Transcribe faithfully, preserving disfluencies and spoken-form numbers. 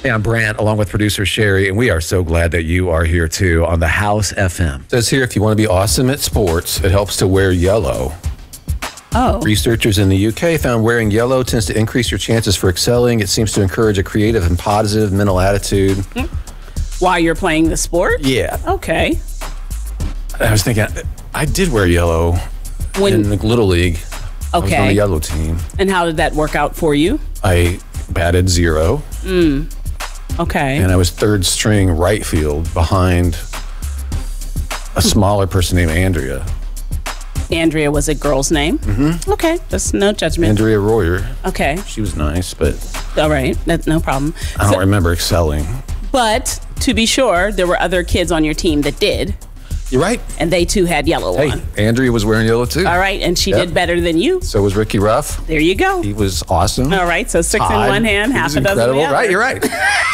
Hey, I'm Brant, along with producer Sherry, and we are so glad that you are here too on the House F M. It says here, if you want to be awesome at sports, it helps to wear yellow. Oh. Researchers in the U K found wearing yellow tends to increase your chances for excelling. It seems to encourage a creative and positive mental attitude. While you're playing the sport? Yeah. Okay. I was thinking, I did wear yellow When, in the Little League. I was on okay. the yellow team. And how did that work out for you? I batted zero, Okay. and I was third string right field behind a smaller person named Andrea. Andrea was a girl's name? Mm-hmm. Okay. That's no judgment. Andrea Royer. Okay. She was nice, but All right. That's no problem. I don't So- remember excelling. But to be sure, there were other kids on your team that did, You're right. and they too had yellow Hey, on. Andrea was wearing yellow too. All right. And she Yep. did better than you. So was Ricky Ruff. There you go. He was awesome. All right. So six in Todd, one hand, he half was a dozen in incredible. the other. Right, you're right.